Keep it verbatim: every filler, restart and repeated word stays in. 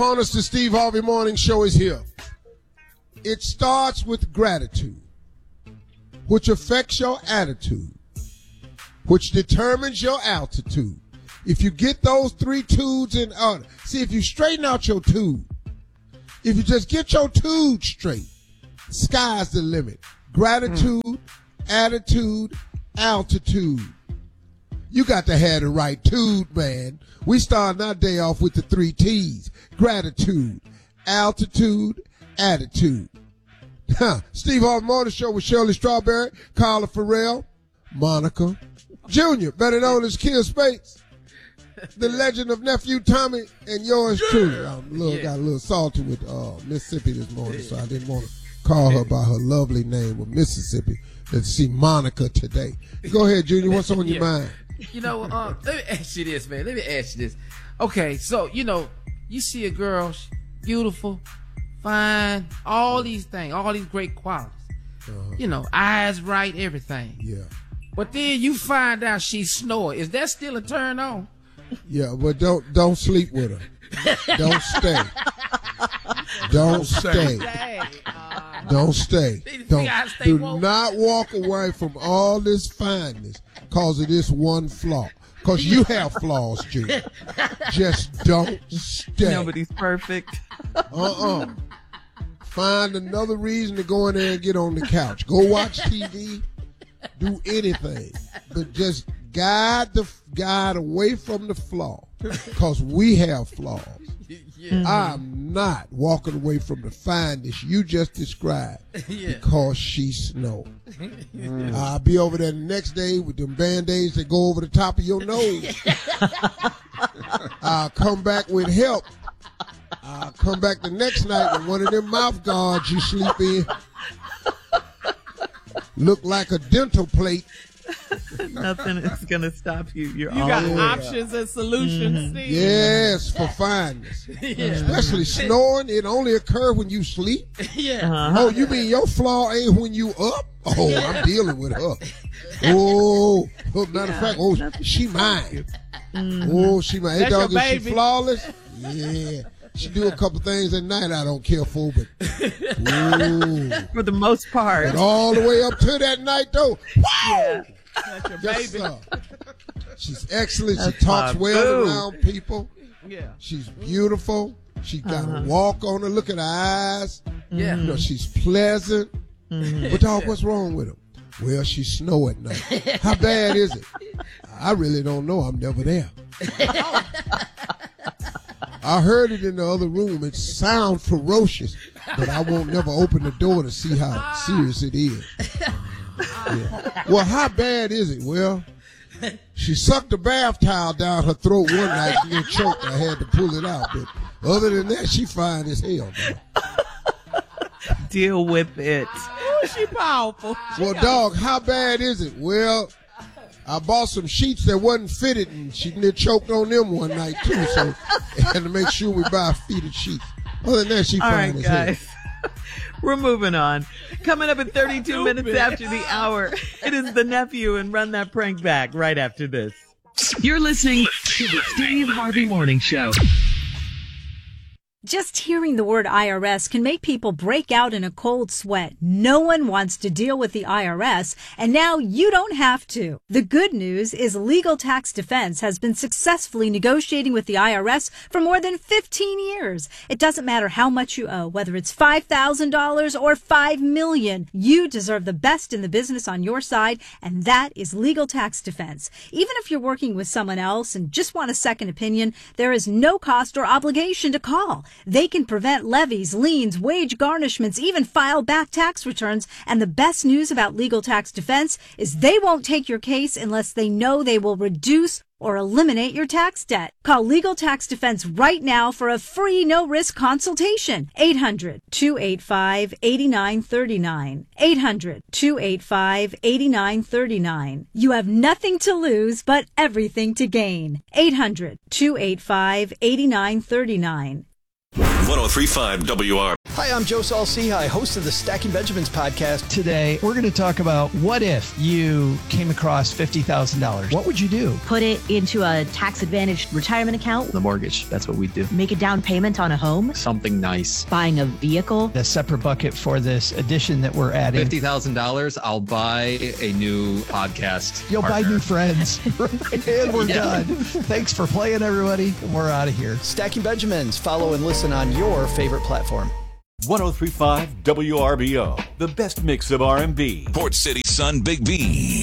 Honest to Steve Harvey Morning Show is here. It starts with gratitude, which affects your attitude, which determines your altitude. If you get those three tudes in order, see, if you straighten out your tube, if you just get your tube straight, sky's the limit. Gratitude, mm. attitude, altitude. You got to have the right tude, man. We start our day off with the three T's. Gratitude, altitude, attitude. Huh. Steve Harvey Morning Show with Shirley Strawberry, Carla Farrell, Monica Junior, better known as Kill Spates, the legend of Nephew Tommy, and yours yeah. truly. I'm a little, yeah. got a little salty with uh, Mississippi this morning, yeah. so I didn't want to call her by her lovely name of Mississippi. Let's see Monica today. Go ahead, Junior. What's on your yeah. mind? You know, uh, let me ask you this, man. Let me ask you this. Okay, so, you know, you see a girl, beautiful, fine, all these things, all these great qualities. Uh-huh. You know, eyes right, everything. Yeah. But then you find out she snore. Is that still a turn on? Yeah, but don't don't sleep with her. Don't stay. Don't stay. Uh, don't stay. Don't. Stay do woke. Not walk away from all this fineness because of this one flaw. Because you have flaws, Junior. Just don't stay. Nobody's perfect. Uh-uh. Find another reason to go in there and get on the couch. Go watch T V. Do anything. But just guide the guide away from the flaw. Because we have flaws. Yeah. I'm not walking away from the fineness you just described yeah. because she snore. Mm. I'll be over there the next day with them Band-Aids that go over the top of your nose. I'll come back with help. I'll come back the next night with one of them mouth guards you sleep in. Look like a dental plate. Nothing is going to stop you. You're you all got over. options and solutions, Mm-hmm. Steve. Yes, for fineness. Yeah. Especially snoring. It only occurs when you sleep. Yeah. Uh-huh. Oh, you mean your flaw ain't when you up? Oh, I'm dealing with her. Oh, oh matter of yeah, fact, oh, she mine. Mm-hmm. Oh, she mine. Hey, dog, is she flawless? Yeah. She do a couple things at night I don't care for, but ooh. For the most part. But all the way up to that night, though. Wow! Yeah. That's your yes, baby. Sir. She's excellent. That's she talks well boo. around people. Yeah. She's beautiful. She got uh-huh. a walk on her. Look at her eyes. Yeah. You know, she's pleasant. Mm-hmm. But dog, what's wrong with her? Well, she snow at night. How bad is it? I really don't know. I'm never there. I heard it in the other room. It sounds ferocious, but I won't never open the door to see how serious it is. Yeah. Well, how bad is it? Well, she sucked a bath towel down her throat one night and then choked. I had to pull it out. But other than that, she fine as hell, man. Deal with it. Ooh, she powerful. She well, dog, how bad is it? Well, I bought some sheets that wasn't fitted, and she near choked on them one night, too, so I had to make sure we buy fitted sheets. Other than that, she All fine right, as guys. hell. We're moving on. Coming up at thirty-two minutes after the hour, it is the nephew and Run That Prank Back right after this. You're listening to the Steve Harvey Morning Show. Just hearing the word I R S can make people break out in a cold sweat. No one wants to deal with the I R S, and now you don't have to. The good news is Legal Tax Defense has been successfully negotiating with the I R S for more than fifteen years. It doesn't matter how much you owe, whether it's five thousand dollars or five million dollars. You deserve the best in the business on your side, and that is Legal Tax Defense. Even if you're working with someone else and just want a second opinion, there is no cost or obligation to call. They can prevent levies, liens, wage garnishments, even file back tax returns. And the best news about Legal Tax Defense is they won't take your case unless they know they will reduce or eliminate your tax debt. Call Legal Tax Defense right now for a free no-risk consultation. eight hundred, two eight five, eight nine three nine. eight hundred, two eight five, eight nine three nine. You have nothing to lose but everything to gain. eight hundred, two eight five, eight nine three nine. one oh three point five W R. Hi, I'm Joe Saul-Sehy, host of the Stacking Benjamins podcast. Today, we're going to talk about what if you came across fifty thousand dollars? What would you do? Put it into a tax-advantaged retirement account. The mortgage, that's what we do. Make a down payment on a home. Something nice. Buying a vehicle. A separate bucket for this addition that we're adding. fifty thousand dollars, I'll buy a new podcast You'll partner. buy new friends. And we're Yeah. done. Thanks for playing, everybody. We're out of here. Stacking Benjamins. Follow and listen on your favorite platform. one oh three point five W R B O, the best mix of R and B. Port City Sun Big B.